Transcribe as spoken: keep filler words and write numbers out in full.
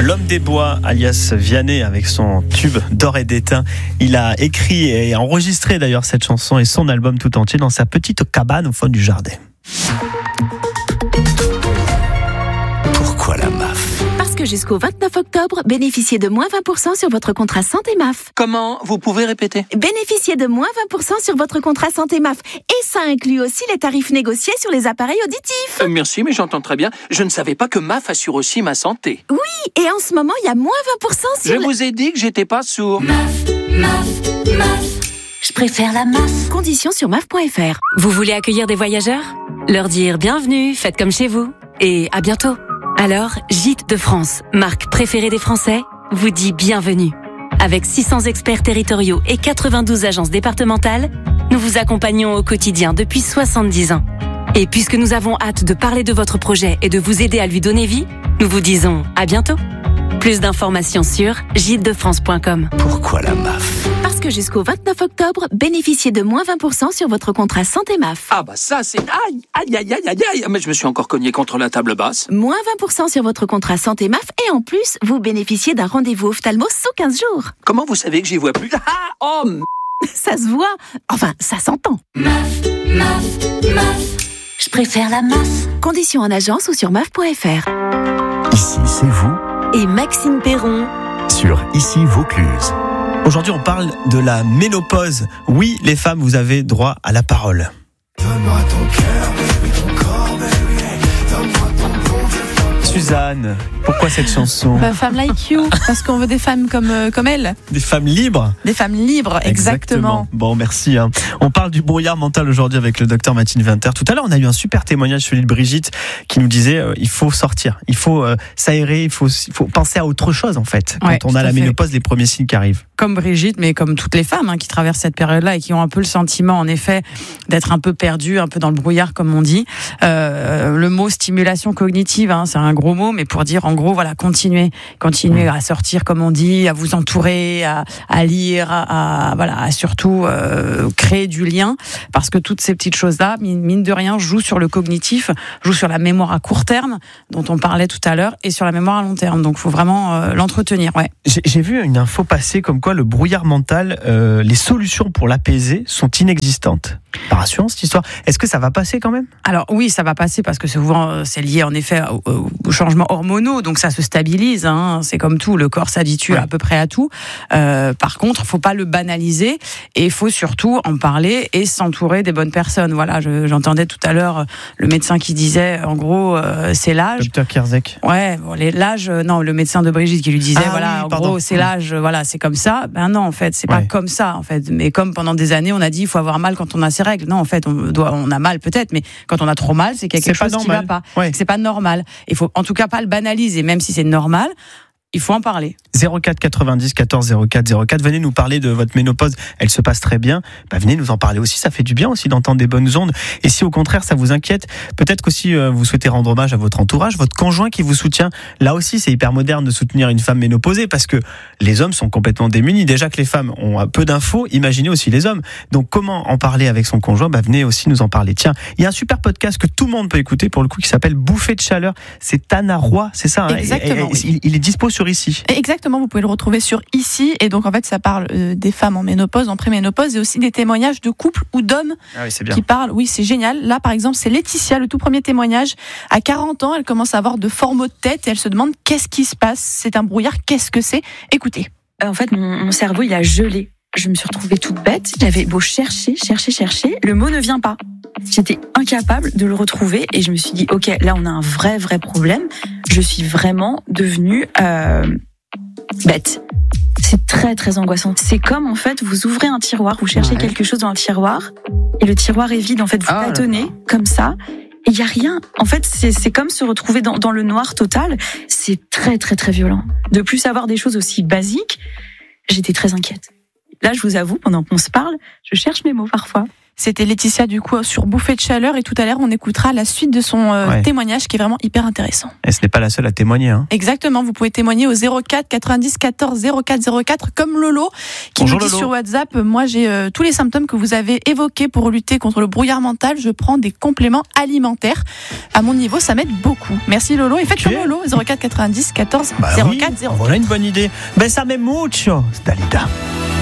L'homme des bois, alias Vianney, avec son tube d'or et d'étain, il a écrit et enregistré d'ailleurs cette chanson et son album tout entier dans sa petite cabane au fond du jardin. Pourquoi la M A F ? Parce que jusqu'au vingt-neuf octobre, bénéficiez de moins vingt pour cent sur votre contrat santé M A F. Comment ? Vous pouvez répéter ? Bénéficiez de moins vingt pour cent sur votre contrat santé M A F. Et ça inclut aussi les tarifs négociés sur les appareils auditifs. Euh, merci, mais j'entends très bien. Je ne savais pas que M A F assure aussi ma santé. Oui, et en ce moment, il y a moins vingt pour cent sur... Je le... vous ai dit que j'étais pas sourd. M A F, M A F, M A F. Je préfère la M A F. Conditions sur M A F point F R. Vous voulez accueillir des voyageurs ? Leur dire bienvenue, faites comme chez vous. Et à bientôt. Alors, Gîtes de France, marque préférée des Français, vous dit bienvenue. Avec six cents experts territoriaux et quatre-vingt-douze agences départementales, nous vous accompagnons au quotidien depuis soixante-dix ans. Et puisque nous avons hâte de parler de votre projet et de vous aider à lui donner vie, nous vous disons à bientôt. Plus d'informations sur gîtes de france point com. Pourquoi la M A F ? Parce que jusqu'au vingt-neuf octobre, bénéficiez de moins vingt pour cent sur votre contrat santé M A F. Ah bah ça c'est... Aïe, aïe, aïe, aïe, aïe, aïe. Mais je me suis encore cogné contre la table basse. Moins vingt pour cent sur votre contrat santé M A F et en plus, vous bénéficiez d'un rendez-vous ophtalmo sous quinze jours. Comment vous savez que j'y vois plus ? Ah, oh, m- Ça se voit. Enfin, ça s'entend. M A F, M A F, M A F. Je préfère la M A F. Conditions en agence ou sur M A F point F R. Ici, c'est vous, Et Maxime Perron. sur Ici Vaucluse. Aujourd'hui, on parle de la ménopause. Oui, les femmes, vous avez droit à la parole. Suzanne, pourquoi cette chanson ? Bah, Femme like you, parce qu'on veut des femmes comme, euh, comme elle. Des femmes libres ? Des femmes libres, exactement. Bon, merci. Hein. On parle du brouillard mental aujourd'hui avec le docteur Mathilde Winter. Tout à l'heure, on a eu un super témoignage, celui de Brigitte, qui nous disait euh, il faut sortir, il faut euh, s'aérer, il faut, il faut penser à autre chose en fait. Quand Ouais, on tout a à la fait. ménopause, les premiers signes qui arrivent. Comme Brigitte, mais comme toutes les femmes hein, qui traversent cette période-là et qui ont un peu le sentiment, en effet, d'être un peu perdues, un peu dans le brouillard, comme on dit. Euh, le mot stimulation cognitive, hein, c'est un gros mot, mais pour dire, en gros, voilà, continuez, continuez à sortir, comme on dit, à vous entourer, à, à lire, à, à voilà, à surtout euh, créer du lien, parce que toutes ces petites choses-là, mine, mine de rien, jouent sur le cognitif, jouent sur la mémoire à court terme, dont on parlait tout à l'heure, et sur la mémoire à long terme. Donc, il faut vraiment euh, l'entretenir, ouais. J'ai, j'ai vu une info passer comme quoi le brouillard mental, euh, les solutions pour l'apaiser sont inexistantes. Pas rassurant cette histoire. Est-ce que ça va passer quand même ? Alors oui, ça va passer parce que souvent euh, c'est lié en effet aux, aux changements hormonaux, donc ça se stabilise. Hein, c'est comme tout, le corps s'habitue Ouais. à peu près à tout. Euh, par contre, faut pas le banaliser et il faut surtout en parler et s'entourer des bonnes personnes. Voilà, je, j'entendais tout à l'heure le médecin qui disait, en gros, euh, c'est l'âge. Docteur Kierzek. Ouais, bon, les, l'âge, euh, non, le médecin de Brigitte qui lui disait, Ah voilà, oui, en pardon. gros, c'est l'âge, euh, voilà, c'est comme ça. Ben non, en fait, c'est Ouais. pas comme ça, en fait. Mais comme pendant des années, on a dit, il faut avoir mal quand on a ses règles. Non, en fait, on doit, on a mal peut-être, mais quand on a trop mal, c'est quelque C'est pas chose qui normal. va pas. Ouais. C'est pas normal. Il faut, en tout cas, pas le banaliser, même si c'est normal. Il faut en parler. zéro quatre quatre-vingt-dix quatorze zéro quatre zéro quatre. Venez nous parler de votre ménopause. Elle se passe très bien. Bah, venez nous en parler aussi. Ça fait du bien aussi d'entendre des bonnes ondes. Et si au contraire ça vous inquiète, peut-être qu'aussi euh, vous souhaitez rendre hommage à votre entourage, votre conjoint qui vous soutient. Là aussi, c'est hyper moderne de soutenir une femme ménopausée parce que les hommes sont complètement démunis. Déjà que les femmes ont un peu d'infos, imaginez aussi les hommes. Donc comment en parler avec son conjoint ? Bah, venez aussi nous en parler. Tiens, il y a un super podcast que tout le monde peut écouter pour le coup qui s'appelle Bouffée de chaleur. C'est Tana Roy, c'est ça hein ? Exactement, Et- et- il, il est dispo sur Ici. Exactement, vous pouvez le retrouver sur Ici. Et donc, en fait, ça parle euh, des femmes en ménopause, en préménopause, et aussi des témoignages de couples ou d'hommes Ah oui, c'est bien. qui parlent. Oui, c'est génial. Là, par exemple, c'est Laetitia, le tout premier témoignage. À quarante ans, elle commence à avoir de forts maux de tête et elle se demande qu'est-ce qui se passe. C'est un brouillard, qu'est-ce que c'est ? Écoutez. En fait, mon, mon cerveau, il a gelé. Je me suis retrouvée toute bête. J'avais beau chercher, chercher, chercher. Le mot ne vient pas. J'étais incapable de le retrouver et je me suis dit, ok, là, on a un vrai, vrai problème. Je suis vraiment devenue euh, bête. C'est très, très angoissant. C'est comme, en fait, vous ouvrez un tiroir, vous cherchez Ouais. quelque chose dans un tiroir et le tiroir est vide. En fait, vous Ah, tâtonnez comme ça. Et il y a rien. En fait, c'est, c'est comme se retrouver dans, dans le noir total. C'est très, très, très violent. De plus savoir des choses aussi basiques, j'étais très inquiète. là, je vous avoue, pendant qu'on se parle, je cherche mes mots parfois. C'était Laetitia du coup sur Bouffée de chaleur et tout à l'heure on écoutera la suite de son euh, Ouais. témoignage qui est vraiment hyper intéressant. Et ce n'est pas la seule à témoigner. Hein. Exactement, vous pouvez témoigner au zéro quatre quatre-vingt-dix quatorze zéro quatre zéro quatre comme Lolo qui Bonjour nous dit Lolo. sur WhatsApp, moi j'ai euh, tous les symptômes que vous avez évoqués pour lutter contre le brouillard mental, je prends des compléments alimentaires. À mon niveau, ça m'aide beaucoup. Merci Lolo et faites Ok. comme Lolo, zéro quatre quatre-vingt-dix quatorze Bah zéro oui, quatre zéro quatre. voilà une bonne idée. Ben ça me mucho, Dalida.